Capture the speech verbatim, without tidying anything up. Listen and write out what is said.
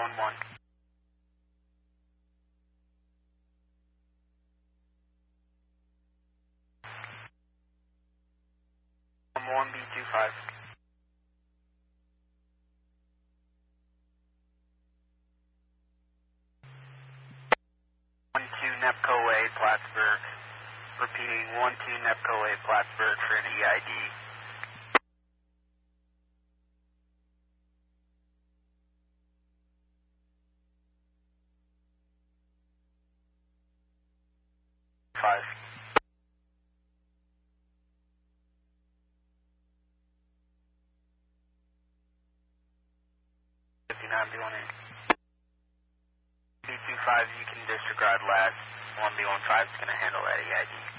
one one. one one B two five. one two Nepco A, Plattsburgh. Repeating, one two Nepco A, Plattsburgh for an E I D. Five. fifty-nine B one eight. B two five, you can disregard last. one B one five is going to handle that E I D.